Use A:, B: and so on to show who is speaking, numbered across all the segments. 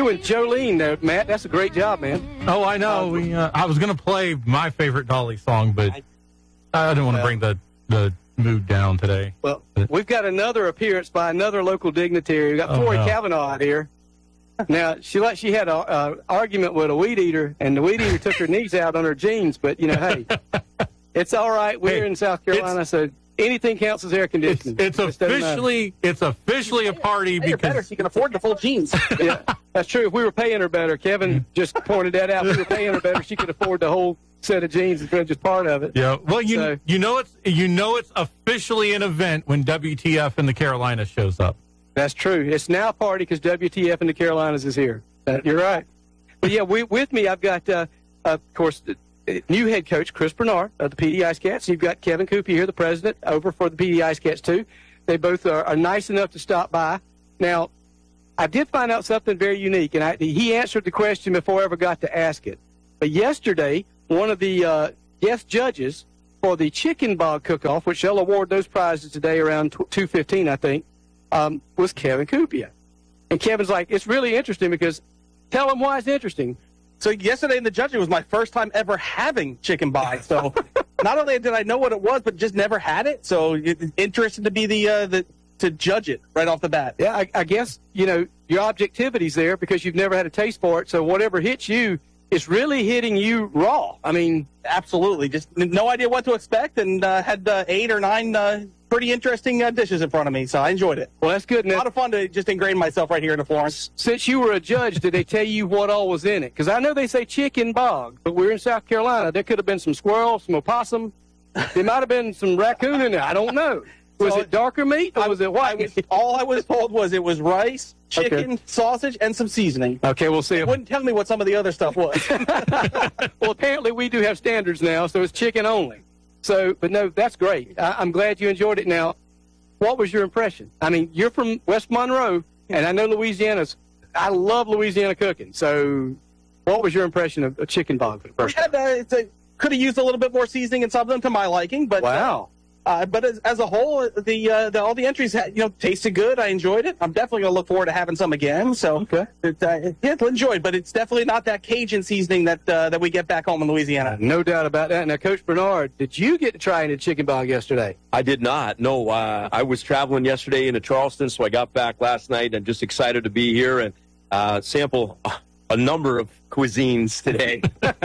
A: You and Jolene there, Matt. That's a great job, man.
B: Oh, I know. I was going to play my favorite Dolly song, but I didn't want to bring the mood down today.
A: Well, we've got another appearance by another local dignitary. We've got Tori Kavanaugh out here. Now, she had an argument with a weed eater, and the weed eater took her knees out on her jeans. But, hey, it's all right. We're in South Carolina, so anything counts as air conditioning.
B: It's officially a party because
C: better. She can afford the full jeans.
A: Yeah, that's true. If we were paying her better, Kevin just pointed that out. If we were paying her better, she could afford the whole set of jeans instead of just part of it.
B: Yeah. Well, you know it's officially an event when WTF in the Carolinas shows up.
A: That's true. It's now a party because WTF in the Carolinas is here. You're right. But yeah, with me, I've got, of course, new head coach Chris Bernard of the PD Ice Cats. You've got Kevin Coopy here, the president, over for the PD Ice Cats too. They both are nice enough to stop by. Now, I did find out something very unique, and he answered the question before I ever got to ask it. But yesterday, one of the guest judges for the Chicken Bog Cook-Off, which they'll award those prizes today around 2:15, I think, was Kevin Coopia. And Kevin's like, it's really interesting because tell him why it's interesting.
C: So yesterday in the judging was my first time ever having chicken bog. So not only did I know what it was, but just never had it. So it's interesting to be to judge it right off the bat.
A: Yeah, I guess, your objectivity's there because you've never had a taste for it. So whatever hits you, it's really hitting you raw. I mean,
C: absolutely. Just no idea what to expect and had 8 or 9 pretty interesting dishes in front of me. So I enjoyed it.
A: Well, that's good.
C: A lot of fun to just ingrain myself right here in Florence.
A: Since you were a judge, did they tell you what all was in it? Because I know they say chicken bog, but we're in South Carolina. There could have been some squirrel, some opossum. There might have been some raccoon in there. I don't know. Was it darker meat or was it white?
C: All I was told was it was rice, chicken, sausage, and some seasoning.
A: Okay, we'll see.
C: It wouldn't tell me what some of the other stuff was.
A: Well, apparently we do have standards now, so it's chicken only. So, but no, that's great. I'm glad you enjoyed it. Now, what was your impression? I mean, you're from West Monroe, and I know I love Louisiana cooking. So what was your impression of chicken bog for the first time?
C: Could have used a little bit more seasoning and something to my liking, but
A: wow.
C: But as a whole, all the entries tasted good. I enjoyed it. I'm definitely going to look forward to having some again. So
A: okay,
C: enjoyed. But it's definitely not that Cajun seasoning that we get back home in Louisiana.
A: No doubt about that. Now, Coach Bernard, did you get to try any chicken bog yesterday?
D: I did not. No, I was traveling yesterday into Charleston, so I got back last night. I'm just excited to be here and sample a number of cuisines today.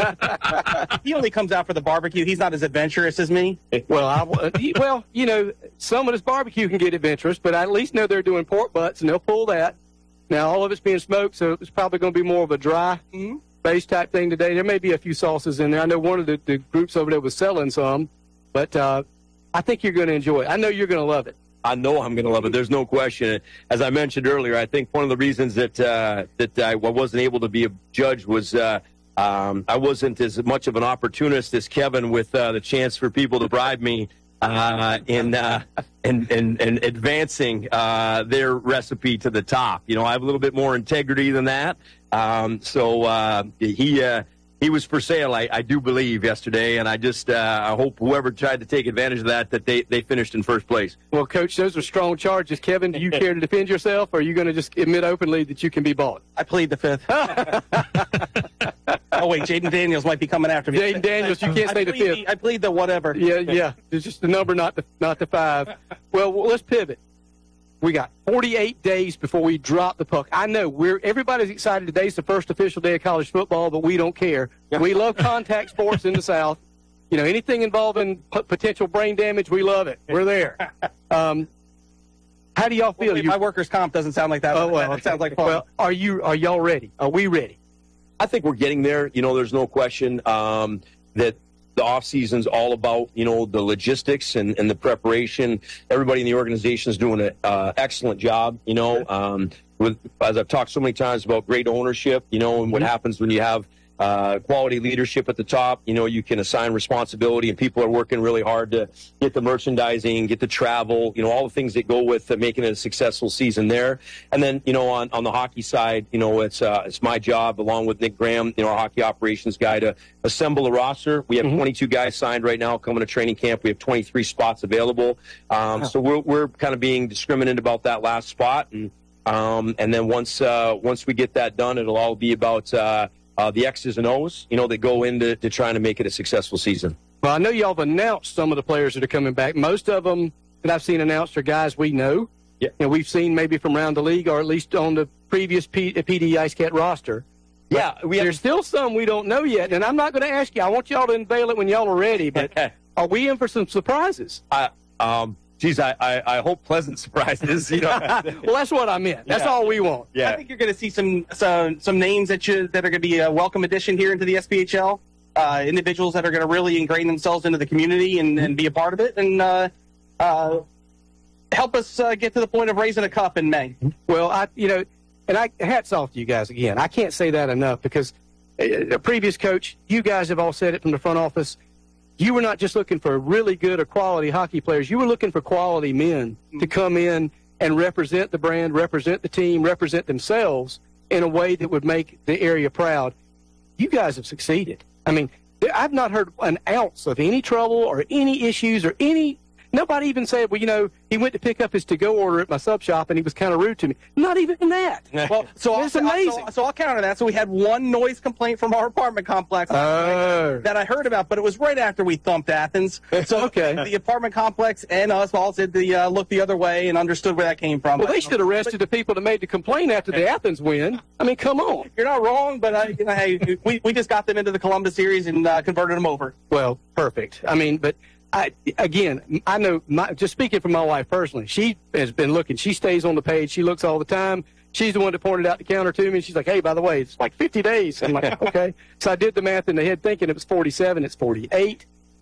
C: He only comes out for the barbecue. He's not as adventurous as me.
A: Well, some of this barbecue can get adventurous, but I at least know they're doing pork butts, and they'll pull that. Now, all of it's being smoked, so it's probably going to be more of a dry base type thing today. There may be a few sauces in there. I know one of the groups over there was selling some, but I think you're going to enjoy it. I know you're going to love it.
D: I know I'm going to love it. There's no question. As I mentioned earlier, I think one of the reasons that I wasn't able to be a judge was I wasn't as much of an opportunist as Kevin with the chance for people to bribe me in advancing their recipe to the top. I have a little bit more integrity than that. So he was for sale, I do believe, yesterday, and I just I hope whoever tried to take advantage of that they finished in first place.
A: Well, Coach, those are strong charges. Kevin, do you care to defend yourself, or are you going to just admit openly that you can be bought?
C: I plead the fifth. Oh, wait, Jaden Daniels might be coming after me.
A: Jaden Daniels, you can't say the fifth.
C: I plead the whatever.
A: Yeah. It's just the number, not the 5. Well, let's pivot. We got 48 days before we drop the puck. I know everybody's excited. Today's the first official day of college football, but we don't care. We love contact sports in the South. Anything involving potential brain damage, we love it. We're there. How do y'all feel?
C: My workers' comp doesn't sound like that.
A: Oh, well,
C: it sounds like fun.
A: Well, are y'all ready? Are we ready?
D: I think we're getting there. There's no question that the off season's all about, the logistics and the preparation. Everybody in the organization is doing an excellent job, as I've talked so many times about great ownership, and what happens when you have quality leadership at the top. You can assign responsibility, and people are working really hard to get the merchandising, get the travel, all the things that go with making it a successful season there. And then, on the hockey side, it's my job, along with Nick Graham, our hockey operations guy, to assemble a roster. We have 22 guys signed right now coming to training camp. We have 23 spots available. So we're kind of being discriminated about that last spot, and And then once we get that done, it'll all be about the X's and O's, that go into trying to make it a successful season.
A: Well, I know y'all have announced some of the players that are coming back. Most of them that I've seen announced are guys we know.
D: Yeah.
A: We've seen maybe from around the league or at least on the previous PD Ice Cat roster.
D: Yeah,
A: There's still some we don't know yet, and I'm not going to ask you. I want y'all to unveil it when y'all are ready, but are we in for some surprises?
E: I hope pleasant surprises.
A: Well, that's what I meant. That's all we want.
E: Yeah.
C: I think you're going to see some names that are going to be a welcome addition here into the SPHL. Individuals that are going to really ingrain themselves into the community and be a part of it, and help us get to the point of raising a cup in May.
A: Well, hats off to you guys again. I can't say that enough because a previous coach, you guys have all said it from the front office. You were not just looking for really good or quality hockey players. You were looking for quality men to come in and represent the brand, represent the team, represent themselves in a way that would make the area proud. You guys have succeeded. I mean, I've not heard an ounce of any trouble or any issues or nobody even said, well, he went to pick up his to-go order at my sub shop and he was kind of rude to me. Not even that.
C: Well,
A: it's amazing.
C: So I'll counter that. So we had one noise complaint from our apartment complex that I heard about, but it was right after we thumped Athens. So
A: Okay.
C: The apartment complex and us all did look the other way and understood where that came from.
A: Well, they should have arrested the people that made the complaint after the Athens win. I mean, come on.
C: You're not wrong, but hey, we just got them into the Columbus series and converted them over.
A: Well, perfect. I mean, but I know, just speaking for my wife personally, she has been looking. She stays on the page. She looks all the time. She's the one that pointed out the counter to me, and she's like, hey, by the way, it's like 50 days. I'm like, okay. So I did the math in the head thinking it was 47. It's 48.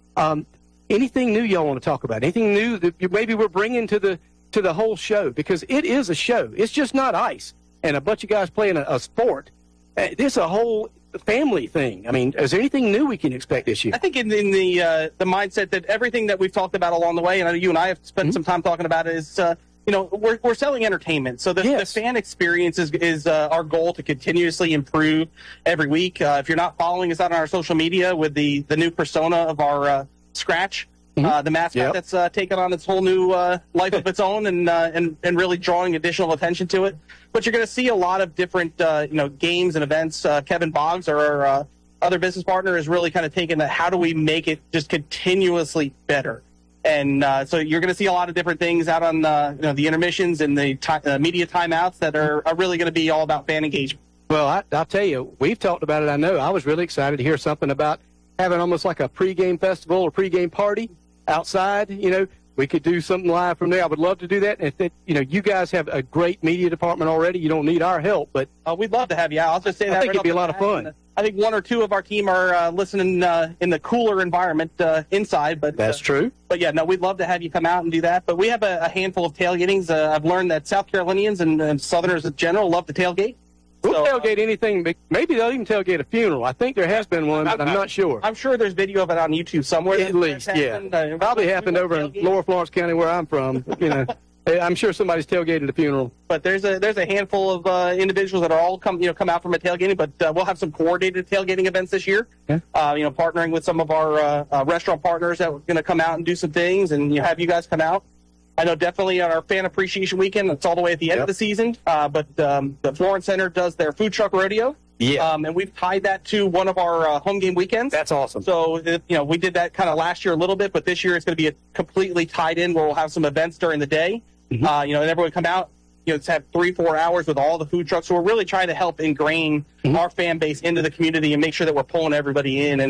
A: Anything new y'all want to talk about? Anything new that maybe we're bringing to the whole show? Because it is a show. It's just not ice and a bunch of guys playing a sport. It's a whole family thing. I mean, is there anything new we can expect this year?
C: I think in the mindset that everything that we've talked about along the way, and I know you and I have spent some time talking about it, is we're selling entertainment. So the fan experience is our goal to continuously improve every week. If you're not following us out on our social media with the new persona of our Scratch, the mascot that's taken on its whole new life of its own and really drawing additional attention to it. But you're going to see a lot of different games and events. Kevin Boggs, our other business partner, is really kind of taking that. How do we make it just continuously better? And so you're going to see a lot of different things out on the intermissions and the media timeouts that are really going to be all about fan engagement.
A: Well, I'll tell you, we've talked about it. I know I was really excited to hear something about having almost like a pregame festival or pregame party outside. We could do something live from there. I would love to do that. And if you guys have a great media department already. You don't need our help, but
C: we'd love to have you out. I'll just say that
A: I think it'd be a lot of fun.
C: I think one or two of our team are listening in the cooler environment inside. But
A: that's true.
C: But yeah, no, we'd love to have you come out and do that. But we have a handful of tailgatings. I've learned that South Carolinians and Southerners in general love to tailgate.
A: We'll tailgate anything. Maybe they'll even tailgate a funeral. I think there has been one, but I'm not sure.
C: I'm sure there's video of it on YouTube somewhere.
A: At least, yeah. Probably happened over in Lower Florence County where I'm from. I'm sure somebody's tailgated a funeral.
C: But there's a handful of individuals that are all come out from a tailgating. But we'll have some coordinated tailgating events this year.
A: Yeah.
C: Partnering with some of our restaurant partners that are going to come out and do some things, and have you guys come out. I know definitely on our fan appreciation weekend, it's all the way at the end of the season. But the Florence Center does their food truck rodeo.
A: Yeah.
C: And we've tied that to one of our home game weekends.
A: That's awesome.
C: So, we did that kind of last year a little bit, but this year it's going to be completely tied in where we'll have some events during the day. And everyone come out, to have 3-4 hours with all the food trucks. So we're really trying to help ingrain our fan base into the community and make sure that we're pulling everybody in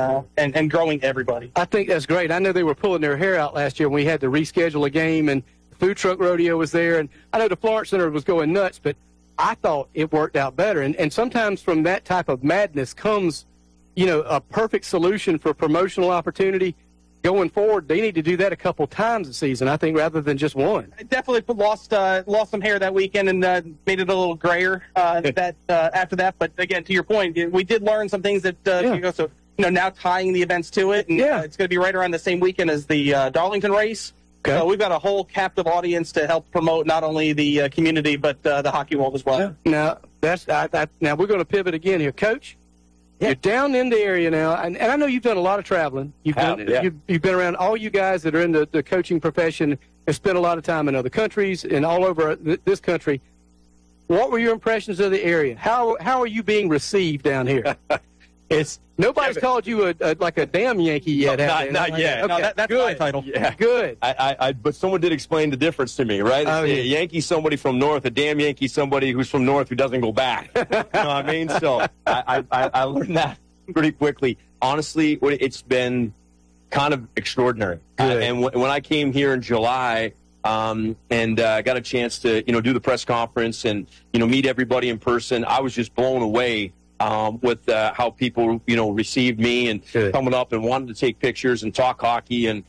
C: and growing everybody.
A: I think that's great. I know they were pulling their hair out last year when we had to reschedule a game, and food truck rodeo was there. And I know the Florence Center was going nuts, but I thought it worked out better. And sometimes from that type of madness comes, a perfect solution for promotional opportunity. Going forward, they need to do that a couple times a season, I think, rather than just one.
C: I definitely lost some hair that weekend and made it a little grayer after that. But again, to your point, we did learn some things that so now tying the events to it, and it's going to be right around the same weekend as the Darlington race. Okay. So we've got a whole captive audience to help promote not only the community but the hockey world as well.
A: Yeah. Now we're going to pivot again here, Coach. Yeah. You're down in the area now, and I know you've done a lot of traveling. You've been around. All you guys that are in the coaching profession have spent a lot of time in other countries and all over this country. what were your impressions of the area? How are you being received down here? Nobody's called you like a damn Yankee yet.
E: Not yet.
A: Okay.
C: No, that's my title.
E: Yeah.
A: Good.
E: But someone did explain the difference to me, right?
A: Oh, yeah.
E: A Yankee, somebody from north. A damn Yankee, somebody who's from north who doesn't go back. You know what I mean? So I learned that pretty quickly. Honestly, it's been kind of extraordinary. And when I came here in July and got a chance to, do the press conference and, meet everybody in person, I was just blown away with how people, received me and coming up and wanted to take pictures and talk hockey and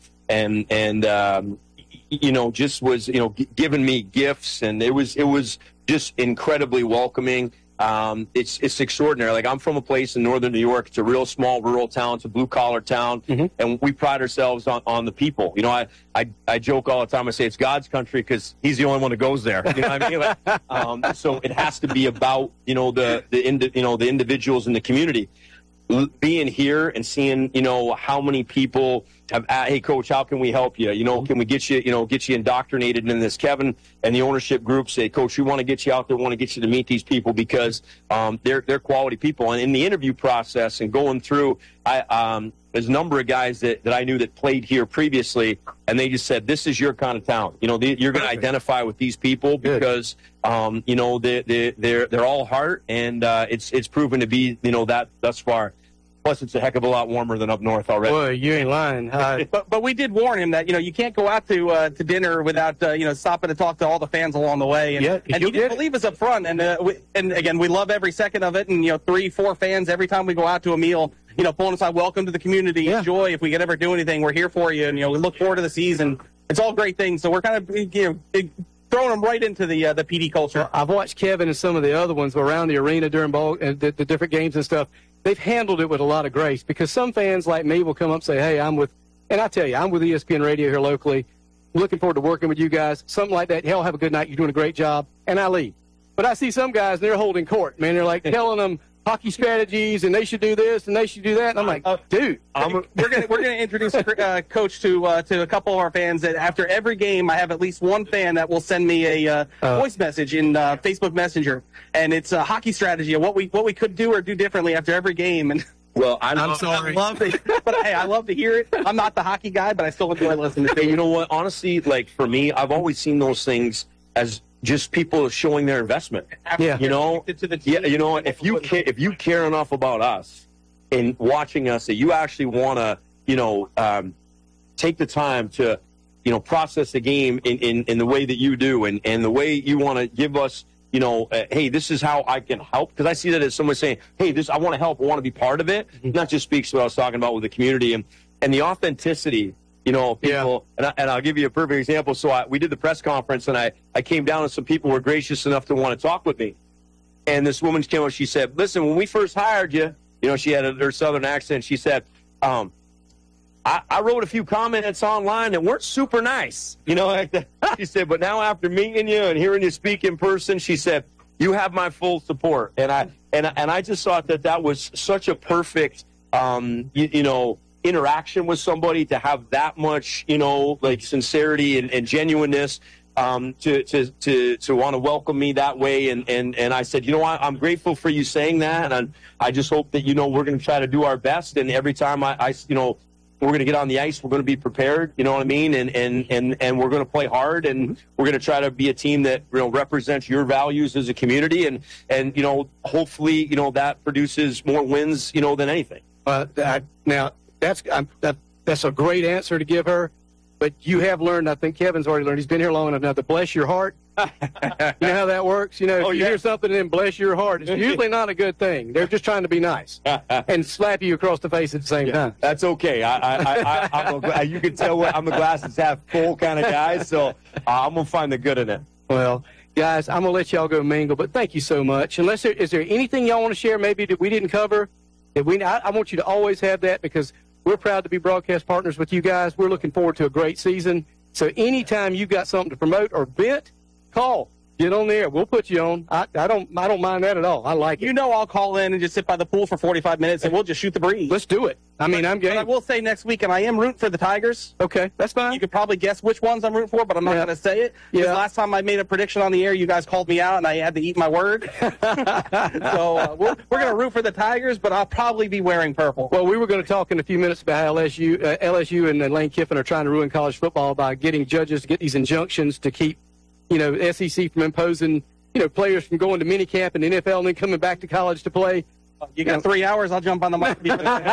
E: just was, giving me gifts, and it was just incredibly welcoming. It's extraordinary. Like, I'm from a place in northern New York. It's a real small rural town. It's a blue collar town, and we pride ourselves on the people. I joke all the time. I say it's God's country because He's the only one that goes there. You know what I mean? So it has to be about the individuals in the community. Being here and seeing how many people have, hey coach, how can we help you? Can we get you indoctrinated in this? Kevin and the ownership group say, coach, we want to get you out there, want to get you to meet these people because they're quality people. And in the interview process and going through, there's a number of guys that I knew that played here previously, and they just said, this is your kind of town. You're going to identify with these people because they're all heart, and it's proven to be that thus far. Plus, it's a heck of a lot warmer than up north already.
A: Boy, you ain't lying.
C: But we did warn him that you can't go out to dinner without stopping to talk to all the fans along the way. And he didn't believe us up front. And again, we love every second of it. And 3-4 fans every time we go out to a meal. Pulling aside, welcome to the community. Enjoy. If we could ever do anything, we're here for you. And we look forward to the season. It's all great things. So we're kind of throwing them right into the PD culture.
A: Well, I've watched Kevin and some of the other ones around the arena during the different games and stuff. They've handled it with a lot of grace, because some fans like me will come up and say, hey, I'm with ESPN Radio here locally. Looking forward to working with you guys. Something like that. Hell, have a good night. You're doing a great job. And I leave. But I see some guys, they're holding court, man. They're like telling them hockey strategies and they should do this and they should do that. And I'm like, dude.
C: We're gonna introduce Coach to a couple of our fans that after every game I have at least one fan that will send me a voice message in Facebook Messenger, and it's a hockey strategy of what we could do or do differently after every game. And
E: well,
A: I'm sorry.
C: I love it, but hey, I love to hear it. I'm not the hockey guy, but I still enjoy listening to it.
E: You know what? Honestly, like for me, I've always seen those things as just people showing their investment.
A: Yeah.
E: If you care enough about us and watching us that you actually want to, take the time to, process the game in the way that you do and the way you want to give us, hey, this is how I can help. Because I see that as someone saying, hey, I want to help, I want to be part of it. Not just speaks to what I was talking about with the community and the authenticity. People, and I'll give you a perfect example. So we did the press conference, and I came down, and some people were gracious enough to want to talk with me. And this woman came up, she said, listen, when we first hired you, she had her southern accent. She said, I wrote a few comments online that weren't super nice. She said, but now after meeting you and hearing you speak in person, she said, you have my full support. And I just thought that was such a perfect, interaction with somebody to have that much, sincerity and genuineness to want to welcome me that way. And I said, I'm grateful for you saying that. And I just hope that, we're going to try to do our best. And every time we're going to get on the ice, we're going to be prepared, you know what I mean? And we're going to play hard, and we're going to try to be a team that, represents your values as a community. And hopefully, that produces more wins, than anything.
A: Now, that's a great answer to give her, but you have learned, I think Kevin's already learned, he's been here long enough now, to bless your heart. You know how that works? If you hear something and then bless your heart, it's usually not a good thing. They're just trying to be nice and slap you across the face at the same time.
E: That's okay. You can tell I'm a glasses half full kind of guy, so I'm going to find the good in it.
A: Well, guys, I'm going to let y'all go mingle, but thank you so much. Is there anything y'all want to share maybe that we didn't cover? I want you to always have that, because we're proud to be broadcast partners with you guys. We're looking forward to a great season. So anytime you've got something to promote or vent, call. Get on there. We'll put you on. I don't mind that at all. I like it.
C: I'll call in and just sit by the pool for 45 minutes, and we'll just shoot the breeze.
A: Let's do it. I mean, I'm game.
C: But I will say next week, and I am rooting for the Tigers.
A: Okay, that's fine.
C: You could probably guess which ones I'm rooting for, but I'm not going to say it. Because last time I made a prediction on the air, you guys called me out, and I had to eat my word. So we're going to root for the Tigers, but I'll probably be wearing purple.
A: Well, we were going to talk in a few minutes about how LSU and Lane Kiffin are trying to ruin college football by getting judges to get these injunctions to keep, SEC from imposing, players from going to minicamp and NFL and then coming back to college to play.
C: You got 3 hours, I'll jump on the mic.
A: We're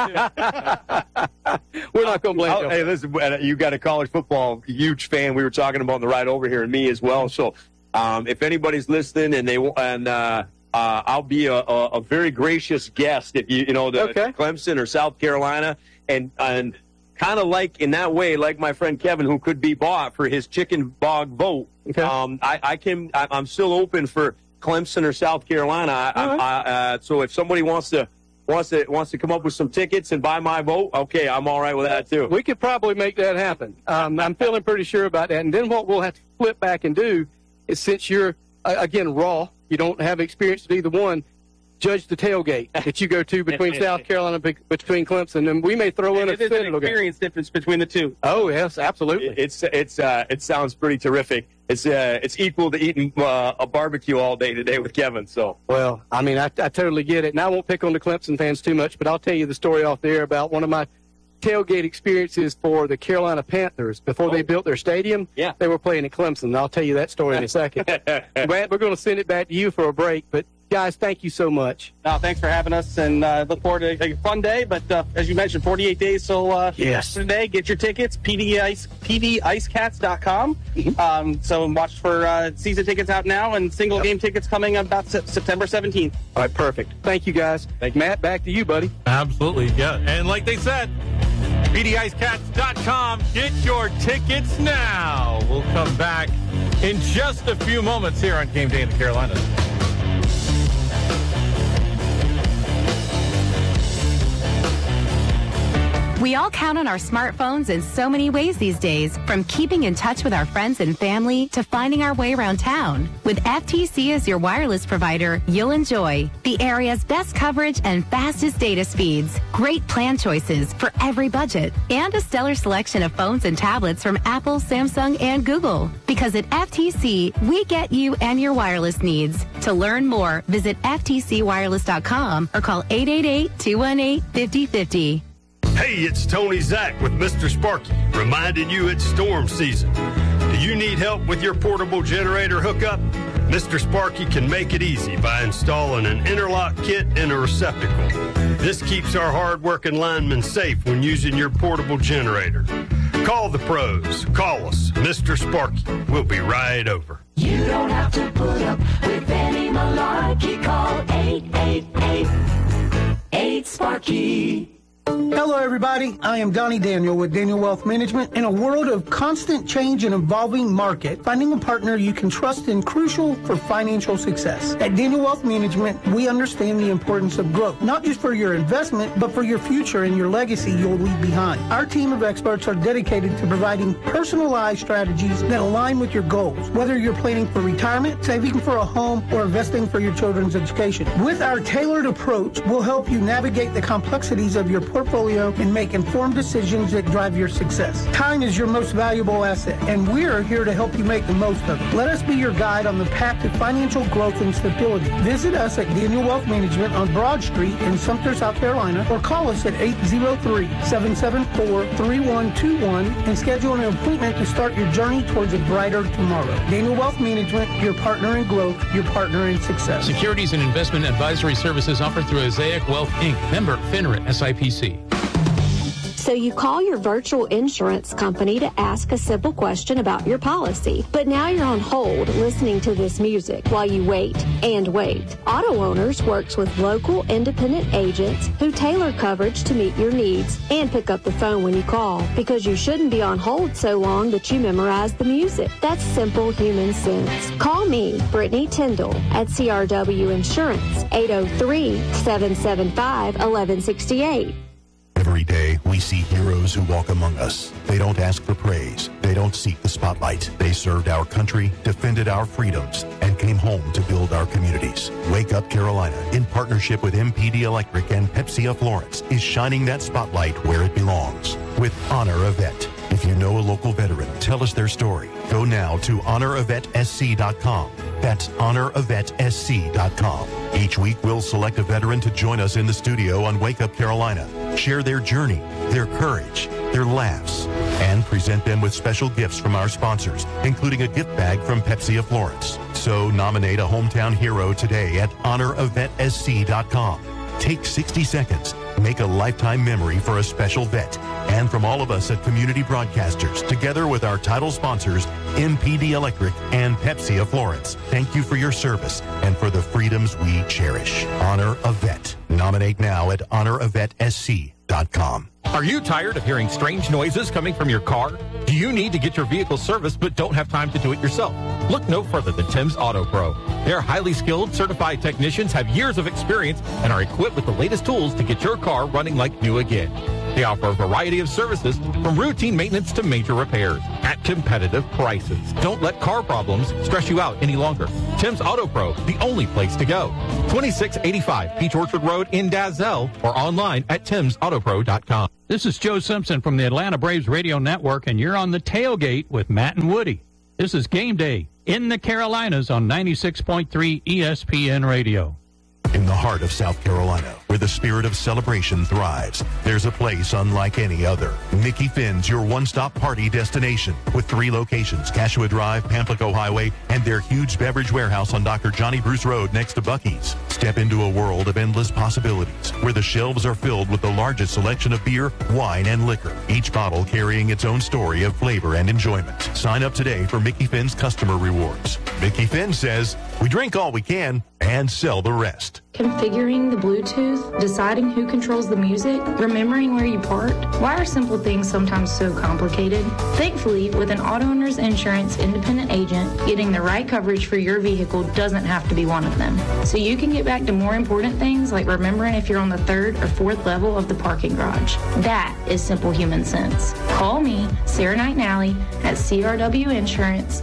A: not going to blame you.
E: Hey, listen, you got a college football huge fan. We were talking about on the ride over here, and me as well. So if anybody's listening I'll be a very gracious guest if Clemson or South Carolina, and kind of like in that way, like my friend Kevin, who could be bought for his chicken bog vote.
A: Okay.
E: I'm still open for Clemson or South Carolina. So if somebody wants to come up with some tickets and buy my vote, okay, I'm all right with that too.
A: We could probably make that happen. I'm feeling pretty sure about that. And then what we'll have to flip back and do is, since you're again raw, you don't have experience with either one, judge the tailgate that you go to between South Carolina, between Clemson, and we may throw in a
C: There's an experience difference between the two.
A: Oh yes, absolutely.
E: It sounds pretty terrific. It's equal to eating a barbecue all day today with Kevin. So
A: well, I mean, I totally get it, and I won't pick on the Clemson fans too much, but I'll tell you the story off there about one of my tailgate experiences for the Carolina Panthers before they built their stadium.
E: Yeah,
A: they were playing in Clemson. I'll tell you that story in a second. Brad, we're going to send it back to you for a break, but. Guys, thank you so much.
C: No, thanks for having us, and look forward to a fun day. But as you mentioned, 48 days till today. Get your tickets, pdicecats.com.
A: Mm-hmm.
C: So watch for season tickets out now and single game tickets coming about September 17th.
A: All right, perfect. Thank you, guys. Thank you. Matt, back to you, buddy.
B: Absolutely, yeah. And like they said, pdicecats.com. Get your tickets now. We'll come back in just a few moments here on Game Day in the Carolinas.
F: We all count on our smartphones in so many ways these days, from keeping in touch with our friends and family to finding our way around town. With FTC as your wireless provider, you'll enjoy the area's best coverage and fastest data speeds, great plan choices for every budget, and a stellar selection of phones and tablets from Apple, Samsung, and Google. Because at FTC, we get you and your wireless needs. To learn more, visit ftcwireless.com or call 888-218-5050.
G: Hey, it's Tony Zach with Mr. Sparky, reminding you it's storm season. Do you need help with your portable generator hookup? Mr. Sparky can make it easy by installing an interlock kit and a receptacle. This keeps our hard-working linemen safe when using your portable generator. Call the pros. Call us, Mr. Sparky. We'll be right over.
H: You don't have to put up with any malarkey. Call 888-8-SPARKY.
I: Hello, everybody. I am Donnie Daniel with Daniel Wealth Management. In a world of constant change and evolving market, finding a partner you can trust is crucial for financial success. At Daniel Wealth Management, we understand the importance of growth, not just for your investment, but for your future and your legacy you'll leave behind. Our team of experts are dedicated to providing personalized strategies that align with your goals, whether you're planning for retirement, saving for a home, or investing for your children's education. With our tailored approach, we'll help you navigate the complexities of your portfolio and make informed decisions that drive your success. Time is your most valuable asset, and we're here to help you make the most of it. Let us be your guide on the path to financial growth and stability. Visit us at Daniel Wealth Management on Broad Street in Sumter, South Carolina, or call us at 803-774-3121 and schedule an appointment to start your journey towards a brighter tomorrow. Daniel Wealth Management, your partner in growth, your partner in success.
J: Securities and investment advisory services offered through Azaic Wealth, Inc., member FINRA SIPC.
K: So you call your virtual insurance company to ask a simple question about your policy. But now you're on hold listening to this music while you wait and wait. Auto Owners works with local independent agents who tailor coverage to meet your needs and pick up the phone when you call, because you shouldn't be on hold so long that you memorize the music. That's simple human sense. Call me, Brittany Tyndall, at CRW Insurance, 803-775-1168.
L: Every day, we see heroes who walk among us. They don't ask for praise. They don't seek the spotlight. They served our country, defended our freedoms, and came home to build our communities. Wake Up Carolina, in partnership with MPD Electric and Pepsi of Florence, is shining that spotlight where it belongs with Honor a Vet. If you know a local veteran, tell us their story. Go now to honoravetsc.com. That's honoravetsc.com. Each week, we'll select a veteran to join us in the studio on Wake Up Carolina. Share their journey, their courage, their laughs, and present them with special gifts from our sponsors, including a gift bag from Pepsi of Florence. So nominate a hometown hero today at honoravetsc.com. Take 60 seconds. Make a lifetime memory for a special vet. And from all of us at Community Broadcasters, together with our title sponsors, MPD Electric and Pepsi of Florence, thank you for your service and for the freedoms we cherish. Honor a Vet. Nominate now at honoravetsc.com.
M: Are you tired of hearing strange noises coming from your car? Do you need to get your vehicle serviced but don't have time to do it yourself? Look no further than Tim's Auto Pro. Their highly skilled, certified technicians have years of experience and are equipped with the latest tools to get your car running like new again. They offer a variety of services from routine maintenance to major repairs at competitive prices. Don't let car problems stress you out any longer. Tim's Auto Pro, the only place to go. 2685 Peach Orchard Road in Dazzell or online at timsautopro.com.
N: This is Joe Simpson from the Atlanta Braves Radio Network, and you're on the tailgate with Matt and Woody. This is Game Day in the Carolinas on 96.3 ESPN Radio.
L: In the heart of South Carolina, where the spirit of celebration thrives, there's a place unlike any other. Mickey Finn's your one-stop party destination with 3 locations, Cashua Drive, Pamplico Highway, and their huge beverage warehouse on Dr. Johnny Bruce Road next to Buc-ee's. Step into a world of endless possibilities where the shelves are filled with the largest selection of beer, wine, and liquor, each bottle carrying its own story of flavor and enjoyment. Sign up today for Mickey Finn's customer rewards. Mickey Finn says, we drink all we can and sell the rest.
O: Configuring the Bluetooth, deciding who controls the music, remembering where you parked. Why are simple things sometimes so complicated? Thankfully, with an Auto Owners Insurance independent agent, getting the right coverage for your vehicle doesn't have to be one of them. So you can get back to more important things like remembering if you're on the 3rd or 4th level of the parking garage. That is simple human sense. Call me, Sarah Knight Nally, at CRW Insurance,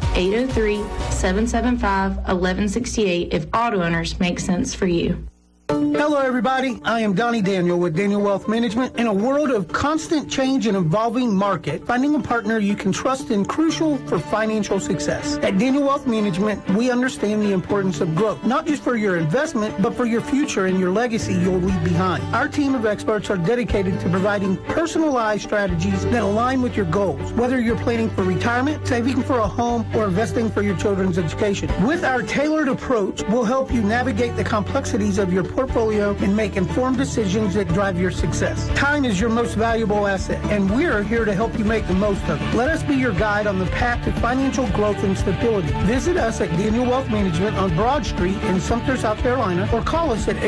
O: 803-775-1168 if auto owners make sense for you.
I: Hello, everybody. I am Donnie Daniel with Daniel Wealth Management. In a world of constant change and evolving market, finding a partner you can trust is crucial for financial success. At Daniel Wealth Management, we understand the importance of growth, not just for your investment, but for your future and your legacy you'll leave behind. Our team of experts are dedicated to providing personalized strategies that align with your goals, whether you're planning for retirement, saving for a home, or investing for your children's education. With our tailored approach, we'll help you navigate the complexities of your portfolio and make informed decisions that drive your success. Time is your most valuable asset, and we're here to help you make the most of it. Let us be your guide on the path to financial growth and stability. Visit us at Daniel Wealth Management on Broad Street in Sumter, South Carolina, or call us at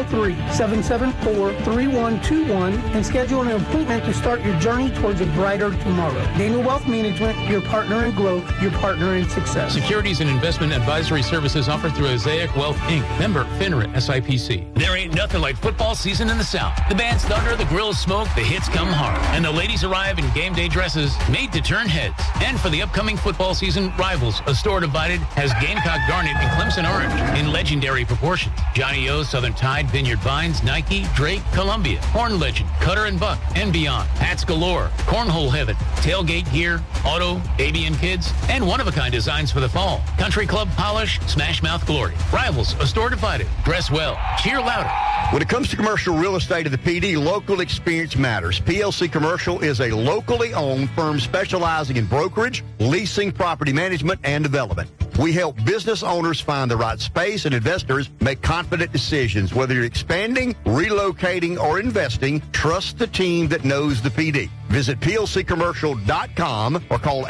I: 803-774-3121 and schedule an appointment to start your journey towards a brighter tomorrow. Daniel Wealth Management, your partner in growth, your partner in success.
J: Securities and investment advisory services offered through Azaic Wealth, Inc., member FINRA SIPC.
P: There ain't nothing like football season in the South. The band's thunder, the grill's smoke, the hits come hard. And the ladies arrive in game day dresses made to turn heads. And for the upcoming football season, Rivals, a store divided, has Gamecock Garnet and Clemson Orange in legendary proportions. Johnny O, Southern Tide, Vineyard Vines, Nike, Drake, Columbia, Horn Legend, Cutter and Buck, and beyond. Hats galore, cornhole heaven, tailgate gear, auto, baby and kids, and one-of-a-kind designs for the fall. Country Club polish, Smash Mouth glory. Rivals, a store divided. Dress well. Cheer louder.
Q: When it comes to commercial real estate of the PD, local experience matters. PLC Commercial is a locally owned firm specializing in brokerage, leasing, property management, and development. We help business owners find the right space and investors make confident decisions. Whether you're expanding, relocating, or investing, trust the team that knows the PD. Visit plccommercial.com or call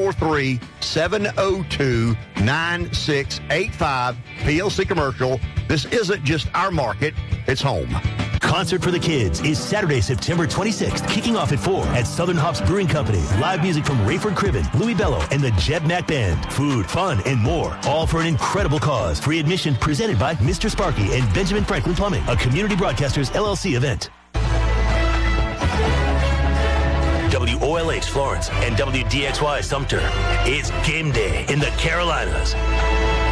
Q: 843-702-9685. PLC Commercial. This isn't just our market, it's home.
R: Concert for the Kids is Saturday, September 26th, kicking off at 4 at Southern Hops Brewing Company. Live music from Rayford Cribben, Louis Bello, and the Jeb Mack Band. Food, fun, and more, all for an incredible cause. Free admission presented by Mr. Sparky and Benjamin Franklin Plumbing, a Community Broadcasters LLC event. WOLH Florence and WDXY Sumter. It's game day in the Carolinas.